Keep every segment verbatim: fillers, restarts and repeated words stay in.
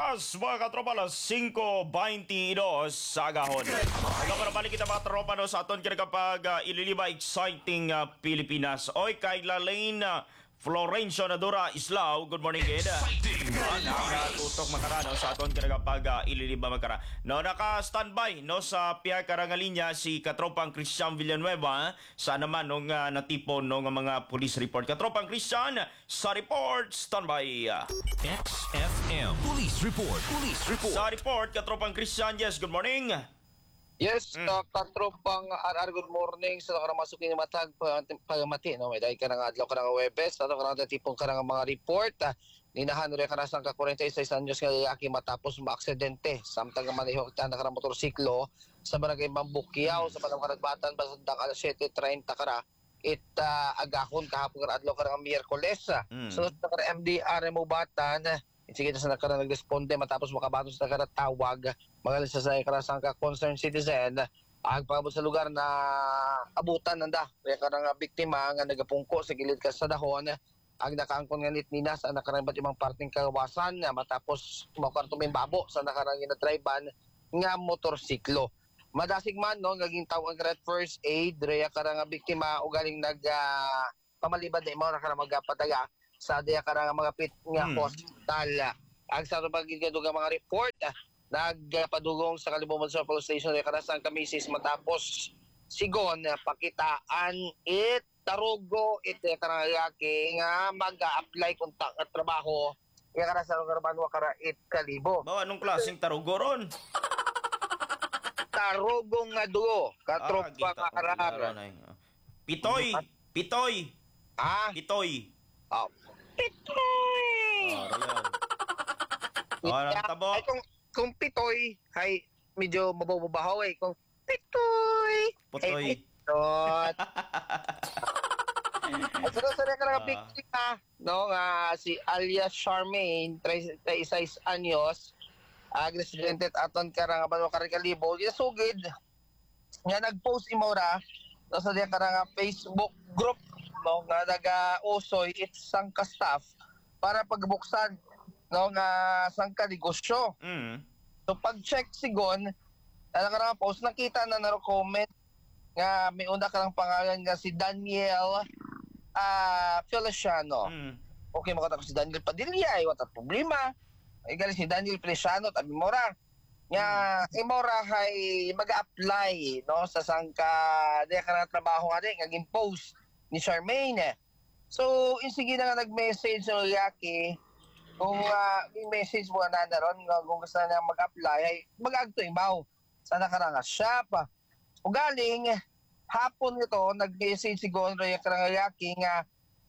oras, mga katropa, alas singko baintidós sa agahon. Nagkaparabalik kita mga tropa no, sa aton kaya kapag uh, ililiba exciting uh, Pilipinas. Oy, kay Lalaine uh, Florencio Nadura Islao, good morning, Geda. Nakatutok makarano sa aton kaya kapag uh, ililiba makara. No, naka-standby no, sa piya karangalinya si katropang Christian Villanueva sa naman nung uh, natipon no, ng mga police report. Katropang Christian, sa report, standby. X F M Police Report. Police Report. Sa report, katropang Christian, yes, good morning. Yes, mm. uh, katropang R R, good morning. Sa nakamasukin ni Matag, pagamati, no? May dahil ka nga adlaw ka nga Webes, sa nga tipong ka nga mga report, uh, ninahan rin ka na sa ka-forty-six anyos nga lalaki matapos maaksidente. Samtang maniho ka na ka motorsiklo sa barangay Mambukiyaw, sa panang karagbatan, basandang alas seven thirty kara, it uh, agahon kahapon ka adlaw ka nga Miyerkules. Mm. So, sa ka M D R mo batan, sige na sa nakara nagresponde matapos makabato sa nakara tawag magaling sa sa karasang ka concerned citizen ang pagabot sa lugar na abutan nanda kaya karang biktima nga nagapungko sa gilid ka sa dahon ang nakaangkon nga nitninas ang nakarang iba't ibang parting kawasan matapos makartuming babo sa nakarang ginadrivean nga motorsiklo. Madasig man no naging tawag ang first aid reya karang biktima o galing nag uh, pamalibad na imo nakarang magpadaga sa diya karang mga pit nga hmm. hospital. Ang sa pagiging mga report, nagpadugong sa Kalibuman sa Police Station diya karang Sang Kamisis matapos sigon pakitaan it tarugo it karang lalaki nga mag-apply kung ta- trabaho diya karang sa lugar banwa kara it Kalibo. Ba anong klaseng tarugo ron? Tarugong nga dugo, katropa ah, karar. Pitoy, pitoy. Ah, pitoy. Oh. Pitoy! Oh, yan. Oh, tabo. Ay, kung, kung pitoy, ay medyo mabababahaw eh. Kung pitoy! Putoy. Ay, pitot! At sino sa rin ka nga biktima, no, nga si alias Charmaine, thirty-six anyos, agresidente at aton karang abano karikalibo, yasugid, nga nag-post imora, no, sa rin ka nga Facebook group, no, nga naga-usoy it's sangka staff para pagbuksan no nga sangka negosyo. Mm. So pag-check sigon ana ka nga post nakita na naro comment nga may una ka lang pangalan nga si Daniel uh, Feliciano. Mm. Okay makita ko si Daniel Padilla ay wala problema. Ay gali si Daniel Feliciano at imora nga imora hay mag-apply no sa sangka diya ka na trabaho nga di nga gin-post ni Charmaine. So, insige na nga nag-message sa lalaki kung uh, yung message mo na naroon kung gusto na mag-apply ay mag-agto imaw sa nakaranga shop. O galing, hapon ito, nag-message si Gonro yung lalaki nga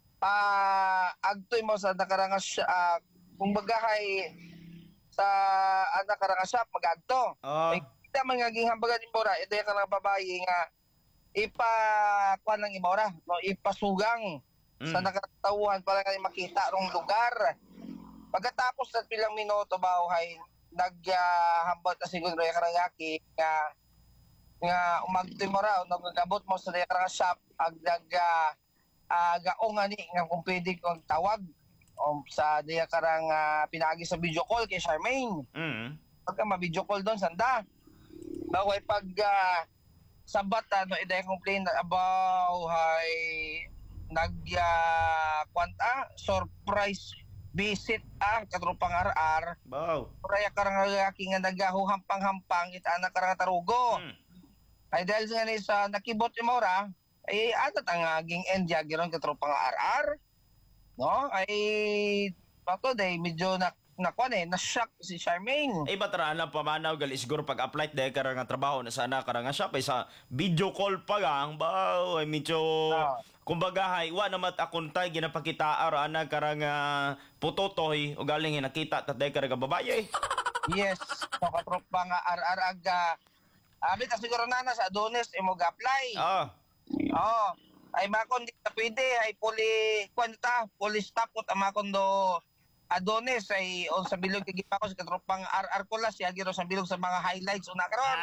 pa-agto imaw sa nakaranga shop. Uh, kung bagahay sa uh, nakaranga shop, mag-agto. Oh. Ay, kita man nga ginghambagan ni Bora, ito yung karang babae nga ipa kuan lang imora no ipasugang mm. sa nakatawhan para kay makita rong lugar pagkatapos sa pilang minuto bawhay naghambot uh, na siguro yung karangaki nga nga umagto imora nagagabot mo sa karang shop ag nag uh, gaong ani nga kung pwede kong tawag um, sa diya karang uh, pinagi sa video call kay Charmaine mm. pagka ma-video call doon sanda baway pag uh, sabat ano iday complain about hay nag uh, kwanta surprise visit ang ah, katropang R R. Wow. Kaya karang lalaki nga nagahuhampang-hampang it anak karang tarugo. Hmm. Ay dahil sa ni sa nakibot imora ay atat ang aging endya giron katropang R R. No? Ay pato day medyo na nakwan eh, na-shock si Charmaine. Ay bataraan lang pamanaw gali siguro pag-apply dahil karang trabaho na sana karang shop ay sa video call pa lang ba ay medyo no. Kumbaga hay wa naman akuntay ginapakita ara ana karang uh, putotoy o galing nakita ta dahil karang babae. Yes, so katropa nga R R aga abit uh, siguro na sa Adonis imo ga-apply. Ah. Oh. Ay makon di na pwede ay puli kwanta, puli stop ko tamakon do Adonis ay on sa bilog gigipa ko sa katropang R R ko la siya giro sa bilog sa mga highlights una karon.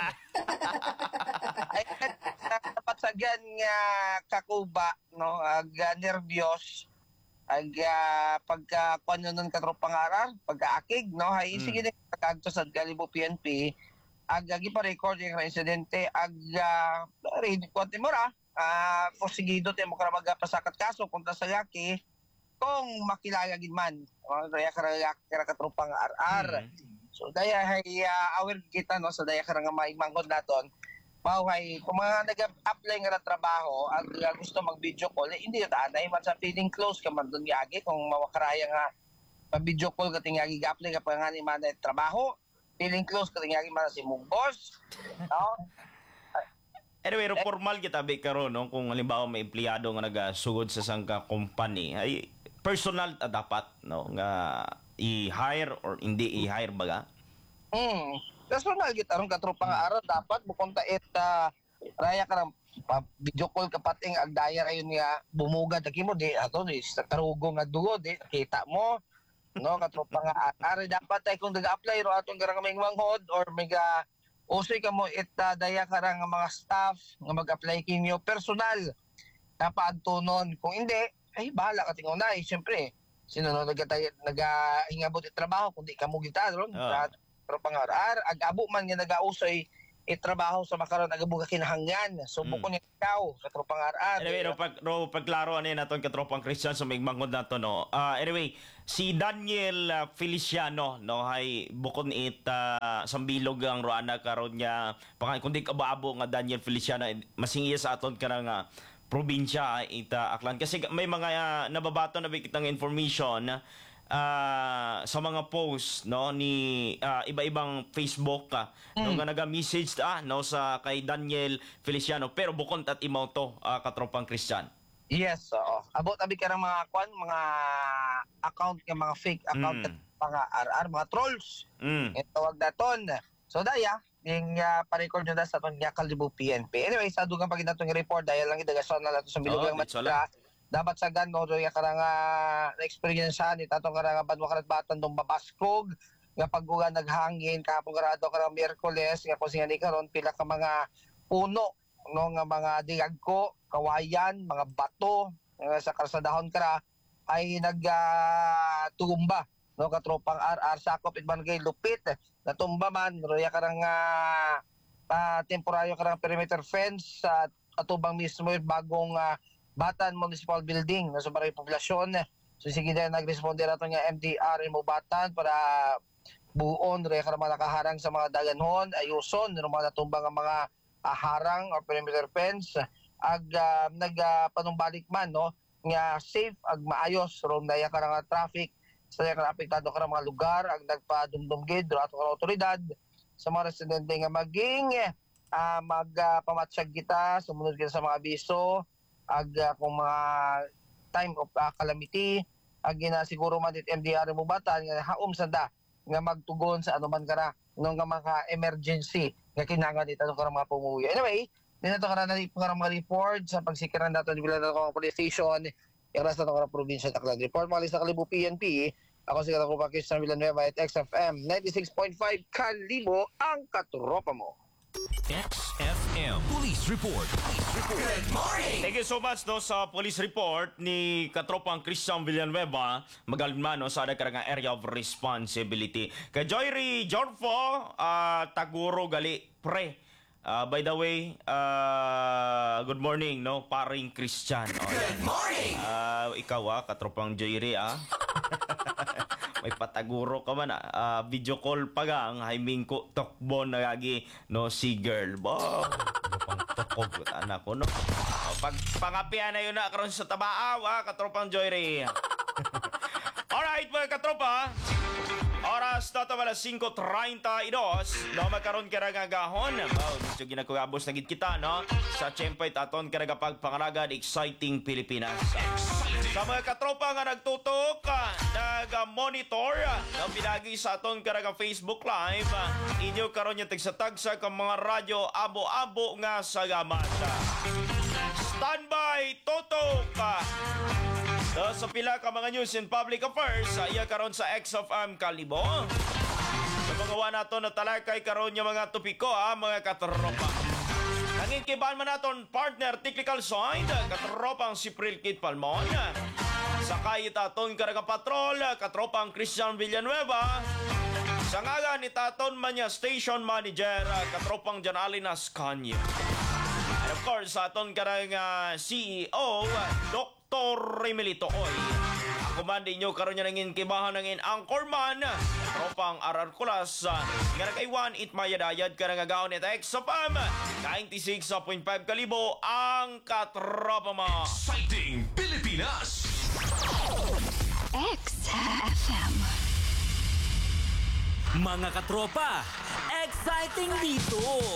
Ay dapat sa gan nga kakuba no ag nervyos ag uh, pagka kuan nun katropang arar, pagkaakig, no? Hay, Mm. sige na pagkagto sa Galibo P N P, ag agi pa record yung insidente, ag uh, ready ko mo ra, ah, posigido tayo mo ka magpasakat kaso kontra sa yaki, kung makilala gid man, o, daya karaya kara katropang arar. Mm. So daya hay uh, aware kita no sa daya karang maimangkod naton. Mao hay kung mga nag-apply nga na trabaho ang uh, gusto mag-video call, eh, hindi yun anay man sa feeling close ka man doon yagi kung mawakaraya nga mag-video call ka tingyagi ga-apply ka pa nga ni man na trabaho. Feeling close ka tingyagi man si mong boss. No? Anyway, ro formal kita bi karon no kung halimbawa may empleyado nga nagasugod sa sangka company ay personal ta dapat no nga i-hire or hindi i-hire baga. Hmm. Personal git aron katropa nga araw dapat bukonta et uh, raya ka ng pa, video call ka pating agdaya ayon nga bumugad aki mo di ato di sa karugo nga dugo di kita mo no katropa nga araw dapat ay kung nag-apply ro atong garang may manghod or mega usoy ka mo et uh, daya ka nga mga staff nga mag-apply kinyo personal dapat tunon kung hindi ay bahala ka tingon na eh syempre sino no nagatay nagahingabot it trabaho kundi kamo gita ron Ah. pero pangarar ag-abo man nga nagausoy itrabaho sa makaron agabuga kinahanglan so Mm. buko ni ikaw sa tropang arar Anyway, ro pag ro pagklaro ani naton katropang Christian sa may mangod nato no. Ah, anyway, si Daniel ah, Feliciano no hay bukod it uh, sambilog ang roana karon niya pang kundi kabaabo nga Daniel Feliciano eh, masingiya sa aton karang nga probinsya ita Aklan kasi may mga ah, nababato na kitang information ah, sa mga post no ni ah, iba-ibang Facebook ka no nga naga-message ah no sa kay Daniel Feliciano pero bukod at imaw to ah, katropang Christian. yes oo abot abi ka ng mga kwan mga account nga mga fake account Mm. mga arar mga trolls Mm. ito wag daton so daya yung uh, pa-record nyo na sa itong Galibo P N P. Anyway, sa dugang pag itong report, dahil lang itagasyon na nato sa Bilugang Oo, dito Manila, dapat sa gano, doon yung karang uh, na-experiencean, itatong karang banwa karatbatan dong babaskog, nga pag-uga naghangin, kapong karado karang Miyerkules, nga kung sinani karon pila ka mga puno, no, nga mga digagko, kawayan, mga bato, nga sa karsadahon kara, ay nagtugumba. no katropang R R sakop it barangay Lupit natumba man roya karang uh, uh, temporaryo karang perimeter fence sa uh, atubang mismo yung bagong uh, Batan Municipal Building na sa barangay poblasyon. So sige din nagresponde nato nga M D R mo Batan para buon roya karang mga nakaharang sa mga daganhon ayuson no mga natumbang nga mga uh, harang or perimeter fence ag uh, nagpanumbalik uh, man no nga safe ag maayos ron daya karang uh, traffic sa kang apektado ka mga lugar ang nagpadumdumgid do ato ka otoridad sa mga residente nga maging uh, magpamatsyag uh, kita sumunod kita sa mga abiso ag uh, kung mga time of uh, calamity ag ginasiguro man dit M D R mo Batan nga haom sanda nga magtugon sa anuman kara no nga mga emergency nga kinahanglan dito ka mga pumuyo. Anyway, dinato ka na na mga report sa pagsikiran nato ni bilang ng police station yung rasa ng probinsya ng Aklan. Report mga sa Kalibo P N P. Ako si Katakupa Christian Villanueva at X F M ninety-six point five Kalibo ang katropa mo. X F M Police Report. Police Report. Good morning. Thank you so much no sa police report ni katropang Christian Villanueva magalma no sa ada karang area of responsibility. Kay Joyri Jorfo uh, Taguro gali pre. Uh, by the way, uh, good morning no paring Christian. Oh, Good morning. uh, ikaw ah katropang Joyri ah. May pataguro ka man ah. Uh, video call pa gang haiming ko tokbo nagagi no si girl. Bo. Ano pang tokog anak ko no. Oh, pag pangapian na yun na karon sa tabaaw ah katropang Joyri. Alright mga katropa. Oras na ito alas five thirty-two. No, magkaroon ka nga gahon. Oh, gusto ginagkagabos na gid kita, no? Sa Tiyempay taton ka nga pagpangaragad Exciting Pilipinas. Sa mga katropa nga nagtutok, nag-monitor, no, pinagi sa aton ka nga Facebook Live, inyo karon yung tagsa-tagsa ka mga radyo abo-abo nga sagamat. Standby, tutok! So, sa pila ka mga news in public affairs, iya karon sa X of M Kalibo. Sa mga wana nato na talakay karon yung mga topiko ha, mga katropa. Nangin kiban man naton partner technical side, katropang si Prilkit Palmon. Sakay itaton karga patrol, katropang Christian Villanueva. Sa ngaga ni taton man niya station manager, katropang Jan Alinas Kanye. And of course, sa aton karang C E O, Doctor Remelito Oy. Ako man din nyo karon niya nangin kibahan nangin anchorman, tropang Ararculas, nga nakaiwan it mayadayad ka nga gaon ita Exopam, ninety-six point five kalibo ang katropa mo. Exciting Pilipinas! X F M. Mga katropa, exciting dito!